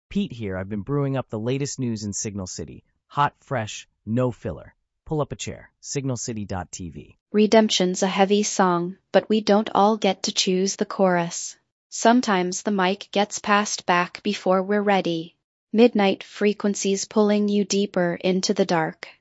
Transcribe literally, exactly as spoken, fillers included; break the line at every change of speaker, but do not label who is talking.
Pete here. I've been brewing up the latest news in Signal City. Hot, fresh, no filler. Pull up a chair. signal city dot t v.
Redemption's a heavy song, but we don't all get to choose the chorus. Sometimes the mic gets passed back before we're ready. Midnight frequencies pulling you deeper into the dark.